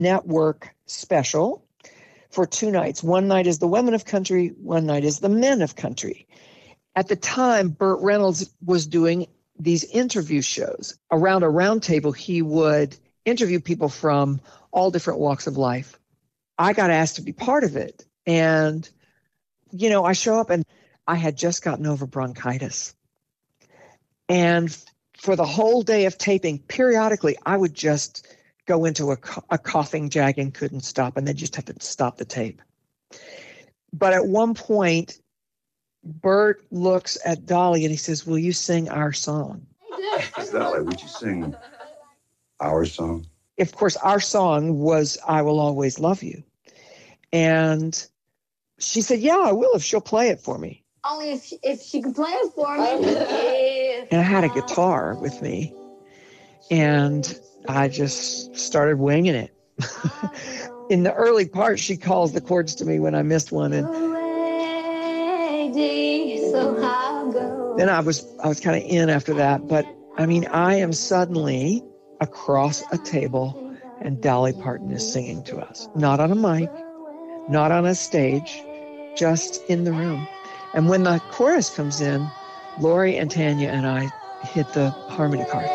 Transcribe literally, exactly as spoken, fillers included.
network special for two nights. One night is the women of country, one night is the men of country. At the time, Burt Reynolds was doing these interview shows. Around a round table, he would interview people from all different walks of life. I got asked to be part of it. And, you know, I show up and I had just gotten over bronchitis. And for the whole day of taping, periodically, I would just go into a, a coughing jag and couldn't stop, and then just have to stop the tape. But at one point, Burt looks at Dolly and he says, "Will you sing our song?" Is that like, would you sing our song? Of course, our song was "I Will Always Love You." And she said, "Yeah, I will if she'll play it for me." Only if she, if she could play it for me. And I had a guitar with me. And I just started winging it. In the early part, she calls the chords to me when I missed one. And then I was I was kind of in after that. But, I mean, I am suddenly across a table and Dolly Parton is singing to us. Not on a mic, not on a stage, just in the room. And when the chorus comes in, Lori and Tanya and I hit the harmony part.